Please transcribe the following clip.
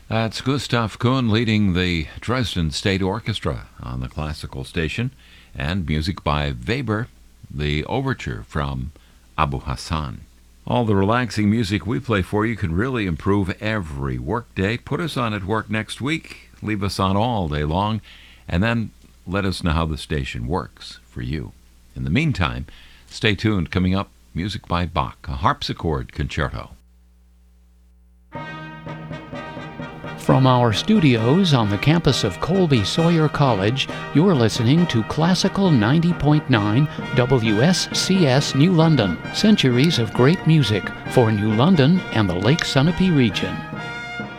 That's Gustav Kuhn leading the Dresden State Orchestra on the classical station, and music by Weber, the overture from Abu Hassan. All the relaxing music we play for you can really improve every workday. Put us on at work next week, leave us on all day long, and then let us know how the station works for you. In the meantime, stay tuned. Coming up, music by Bach, a harpsichord concerto. From our studios on the campus of Colby Sawyer College, you're listening to Classical 90.9 WSCS New London, centuries of great music for New London and the Lake Sunapee region.